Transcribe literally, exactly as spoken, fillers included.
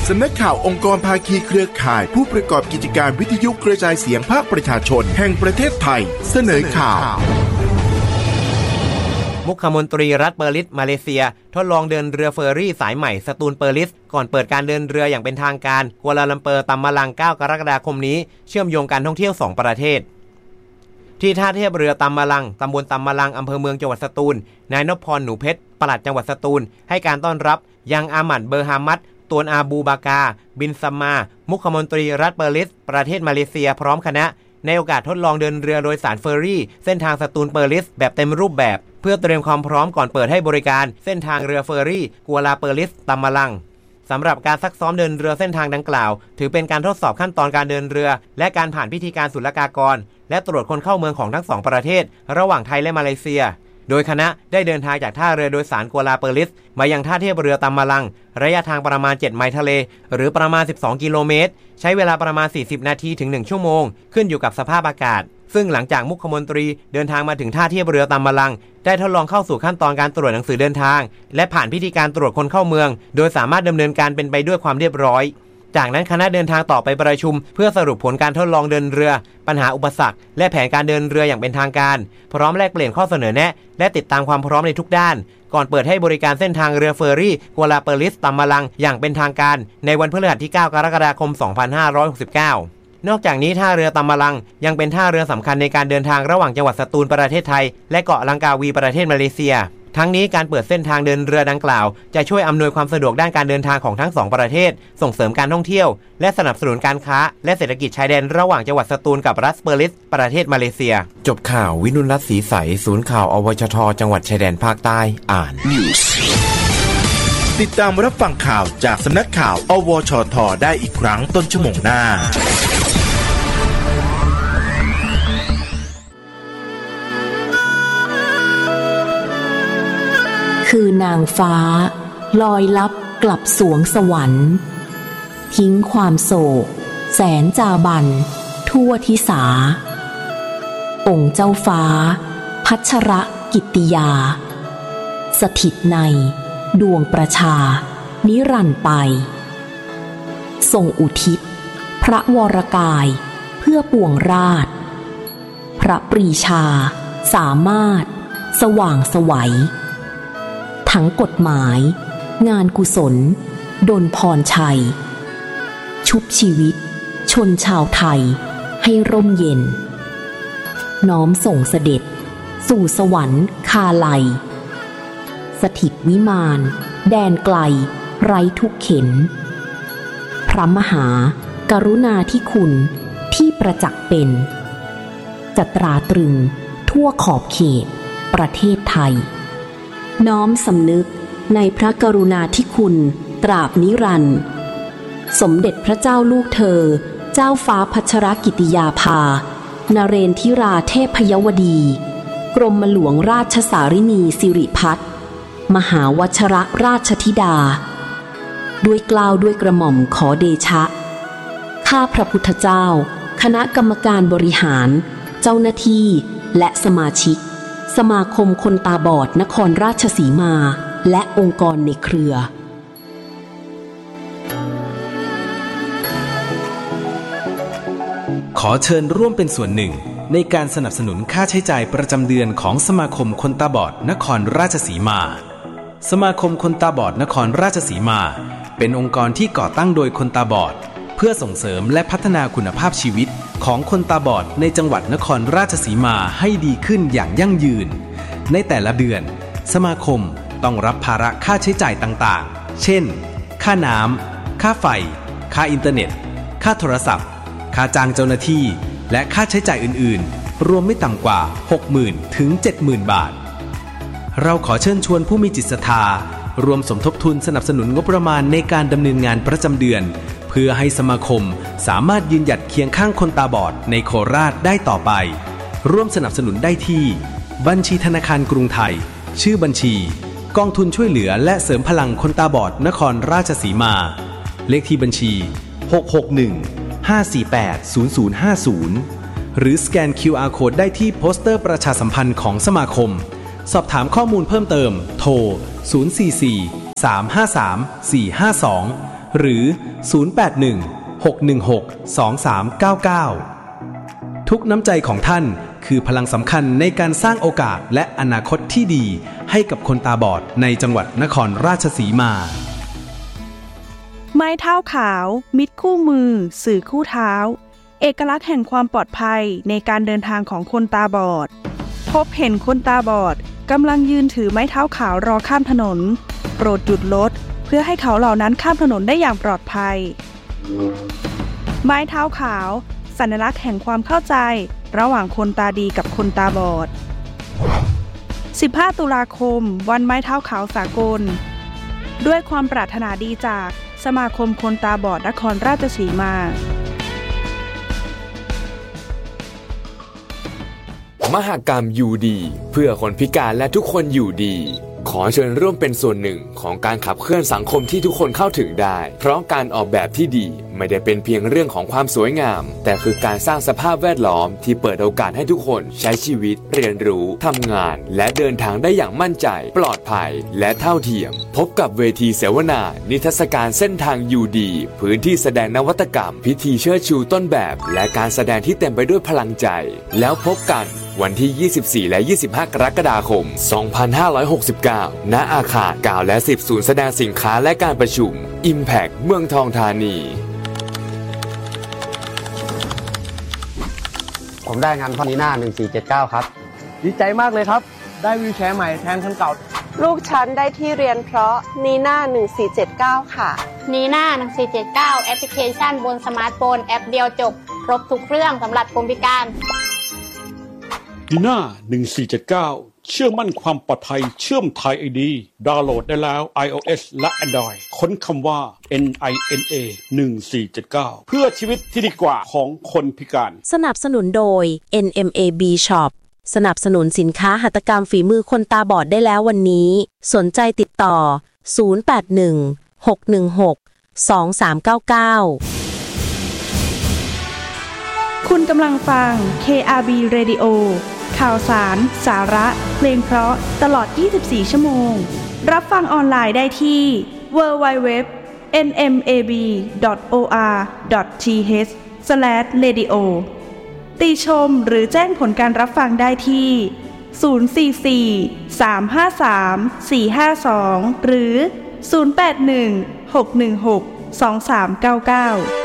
สำนักข่าวองค์กรภาคีเครือข่ายผู้ประกอบกิจการวิทยุกระจายเสียงภาคประชาชนแห่งประเทศไทยเสนอข่าวมุขมนตรีรัฐเปอร์ลิสมาเลเซียทดลองเดินเรือเฟอร์รี่สายใหม่สตูลเปอร์ลิสก่อนเปิดการเดินเรืออย่างเป็นทางการกัวลาลัมเปอร์ตัมมาลังเก้ากรกฎาคมนี้เชื่อมโยงการท่องเที่ยวสองประเทศที่ท่าเทียบเรือตัมมาลังตำบลตัมมาลังอำเภอเมืองจังหวัดสตูลนายนพพรหนูเพชรปลัดจังหวัดสตูลให้การต้อนรับยังอาหมัดเบอร์ฮามัดตวนอาบูบากาบินซัมมามุขมนตรีรัฐเปอร์ลิสประเทศมาเลเซียพร้อมคณะในโอกาสทดลองเดินเรือโดยสารเฟอร์รี่เส้นทางสตูลเปอร์ลิสแบบเต็มรูปแบบเพื่อเตรียมความพร้อมก่อนเปิดให้บริการเส้นทางเรือเฟอร์รี่กัวลาเปอร์ลิสตัมมาลังสำหรับการซักซ้อมเดินเรือเส้นทางดังกล่าวถือเป็นการทดสอบขั้นตอนการเดินเรือและการผ่านพิธีการศุลกากรและตรวจคนเข้าเมืองของทั้งสองประเทศระหว่างไทยและมาเลเซียโดยคณะได้เดินทางจากท่าเรือโดยสารกัวลาเปอร์ลิสมายังท่าเทียบเรือตัมมาลังระยะทางประมาณเจ็ดไมล์ทะเลหรือประมาณสิบสองกิโลเมตรใช้เวลาประมาณสี่สิบนาทีถึงหนึ่งชั่วโมงขึ้นอยู่กับสภาพอากาศซึ่งหลังจากมุขมนตรีเดินทางมาถึงท่าเทียบเรือตัมมาลังได้ทดลองเข้าสู่ขั้นตอนการตรวจหนังสือเดินทางและผ่านพิธีการตรวจคนเข้าเมืองโดยสามารถดำเนินการเป็นไปด้วยความเรียบร้อยจากนั้นคณะเดินทางต่อไปประชุมเพื่อสรุปผลการทดลองเดินเรือปัญหาอุปสรรคและแผนการเดินเรืออย่างเป็นทางการพร้อมแลกเปลี่ยนข้อเสนอแนะและติดตามความพร้อมในทุกด้านก่อนเปิดให้บริการเส้นทางเรือเฟอร์รี่กัวลาเปอร์ลิสตัมมาลังอย่างเป็นทางการในวันพฤหัสที่เก้ากรกฎาคมสองพันห้าร้อยหกสิบเก้านอกจากนี้ท่าเรือตัมมาลังยังเป็นท่าเรือสำคัญในการเดินทางระหว่างจังหวัดสตูลประเทศไทยและเกาะลังกาวีประเทศมาเลเซียทั้งนี้การเปิดเส้นทางเดินเรือดังกล่าวจะช่วยอำนวยความสะดวกด้านการเดินทางของทั้งสองประเทศส่งเสริมการท่องเที่ยวและสนับสนุนการค้าและเศรษฐกิจชายแดนระหว่างจังหวัดสตูลกับรัฐเปอร์ลิสประเทศมาเลเซียจบข่าววินุรัตน์ศรีใสศูนย์ข่าวอวชทจังหวัดชายแดนภาคใต้อ่านติดตามรับฟังข่าวจากสำนักข่าวอวชทได้อีกครั้งต้นชั่วโมงหน้าคือนางฟ้าลอยลับกลับสวงสวรรค์ทิ้งความโศกแสนจาบันทั่วทิสาองค์เจ้าฟ้าพัชรกิตติยาสถิตในดวงประชานิรันดร์ไปทรงอุทิศพระวรกายเพื่อปวงราชพระปรีชาสามารถสว่างไสวทั้งกฎหมายงานกุศลดลพรชัยชุบชีวิตชนชาวไทยให้ร่มเย็นน้อมส่งเสด็จสู่สวรรค์คาไลสถิตวิมานแดนไกลไร้ทุกเข็นพระมหากรุณาธิคุณที่ประจักษ์เป็นจะตราตรึงทั่วขอบเขตประเทศไทยน้อมสำนึกในพระกรุณาธิคุณตราบนิรันดร์สมเด็จพระเจ้าลูกเธอเจ้าฟ้าพัชรกิติยาภานเรนทิราเทพยวดีกรมหลวงราชสารินีสิริพัฒน์มหาวชรราชธิดาด้วยเกล้าด้วยกระหม่อมขอเดชะข้าพระพุทธเจ้าคณะกรรมการบริหารเจ้าหน้าที่และสมาชิกสมาคมคนตาบอดนครราชสีมาและองค์กรในเครือขอเชิญร่วมเป็นส่วนหนึ่งในการสนับสนุนค่าใช้จ่ายประจำเดือนของสมาคมคนตาบอดนครราชสีมาสมาคมคนตาบอดนครราชสีมาเป็นองค์กรที่ก่อตั้งโดยคนตาบอดเพื่อส่งเสริมและพัฒนาคุณภาพชีวิตของคนตาบอดในจังหวัดนครราชสีมาให้ดีขึ้นอย่างยั่งยืนในแต่ละเดือนสมาคมต้องรับภาระค่าใช้จ่ายต่างๆเช่นค่าน้ำค่าไฟค่าอินเทอร์เน็ตค่าโทรศัพท์ค่าจ้างเจ้าหน้าที่และค่าใช้จ่ายอื่นๆรวมไม่ต่ำกว่า หกหมื่น ถึง เจ็ดหมื่น บาทเราขอเชิญชวนผู้มีจิตศรัทธารวมสมทบทุนสนับสนุนงบประมาณในการดำเนินงานประจำเดือนเพื่อให้สมาคมสามารถยืนหยัดเคียงข้างคนตาบอดในโคราชได้ต่อไปร่วมสนับสนุนได้ที่บัญชีธนาคารกรุงไทยชื่อบัญชีกองทุนช่วยเหลือและเสริมพลังคนตาบอดนครราชสีมาเลขที่บัญชีหก หก หนึ่ง ห้า สี่ แปด ศูนย์ ศูนย์ ห้า ศูนย์หรือสแกน คิว อาร์ Code ได้ที่โปสเตอร์ประชาสัมพันธ์ของสมาคมสอบถามข้อมูลเพิ่มเติมโทรศูนย์ สี่ สี่ สาม ห้า สาม สี่ ห้า สองหรือ ศูนย์ แปด หนึ่ง หก หนึ่ง หก สอง สาม เก้า เก้า ทุกน้ำใจของท่านคือพลังสำคัญในการสร้างโอกาสและอนาคตที่ดีให้กับคนตาบอดในจังหวัดนครราชสีมาไม้เท้าขาวมิตรคู่มือสื่อคู่เท้าเอกลักษณ์แห่งความปลอดภัยในการเดินทางของคนตาบอดพบเห็นคนตาบอดกำลังยืนถือไม้เท้าขาวรอข้ามถนนโปรดหยุดรถเพื่อให้เขาเหล่านั้นข้ามถนนได้อย่างปลอดภัยไม้เท้าขาวสัญลักษณ์แห่งความเข้าใจระหว่างคนตาดีกับคนตาบอดสิบห้าตุลาคมวันไม้เท้าขาวสากลด้วยความปรารถนาดีจากสมาคมคนตาบอดนครราชสีมามหกรรมอยู่ดีเพื่อคนพิการและทุกคนอยู่ดีขอเชิญร่วมเป็นส่วนหนึ่งของการขับเคลื่อนสังคมที่ทุกคนเข้าถึงได้เพราะการออกแบบที่ดีไม่ได้เป็นเพียงเรื่องของความสวยงามแต่คือการสร้างสภาพแวดล้อมที่เปิดโอกาสให้ทุกคนใช้ชีวิตเรียนรู้ทำงานและเดินทางได้อย่างมั่นใจปลอดภัยและเท่าเทียมพบกับเวทีเสวนานิทรรศการเส้นทางอยู่ดีพื้นที่แสดงนวัตกรรมพิธีเชิดชูต้นแบบและการแสดงที่เต็มไปด้วยพลังใจแล้วพบกันวันที่ยี่สิบสี่และยี่สิบห้ากรกฎาคมสองพันห้าร้อยหกสิบเก้าณอาคารเก้าและสิบศูนย์แสดงสินค้าและการประชุม Impact เมืองทองธานีผมได้งานพอนีน่าหนึ่งสี่เจ็ดเก้าครับดีใจมากเลยครับได้วีลแชร์ใหม่แทนคันเก่าลูกฉันได้ที่เรียนเพราะนีน่าหนึ่งสี่เจ็ดเก้าค่ะนีน่าหนึ่งสี่เจ็ดเก้าแอปพลิเคชันบนสมาร์ทโฟนแอปเดียวจบครบทุกเรื่องสำหรับคนพิการนีน่าหนึ่งสี่เจ็ดเก้าเชื่อมั่นความปลอดภัยเชื่อมไทย ไอ ดี ดาวน์โหลดได้แล้ว iOS และ Android ค้นคำว่า เอ็น ไอ เอ็น เอ หนึ่งสี่เจ็ดเก้า เพื่อชีวิตที่ดีกว่าของคนพิการสนับสนุนโดย เอ็น เอ็ม เอ บี Shop สนับสนุนสินค้าหัตถกรรมฝีมือคนตาบอดได้แล้ววันนี้สนใจติดต่อศูนย์ แปด หนึ่ง หก หนึ่ง หก สอง สาม เก้า เก้าคุณกำลังฟัง เค อาร์ บี Radio ข่าวสารสาระเพลงเพราะตลอดยี่สิบสี่ชั่วโมงรับฟังออนไลน์ได้ที่ ดับเบิลยู ดับเบิลยู ดับเบิลยู ดอท เอ็น เอ็ม เอ บี ดอท โอ อาร์ ดอท ที เอช สแลช เรดิโอ ติชมหรือแจ้งผลการรับฟังได้ที่ ศูนย์ สี่ สี่ สาม ห้า สาม สี่ ห้า สอง หรือ ศูนย์ แปด หนึ่ง หก หนึ่ง หก สอง สาม เก้า เก้า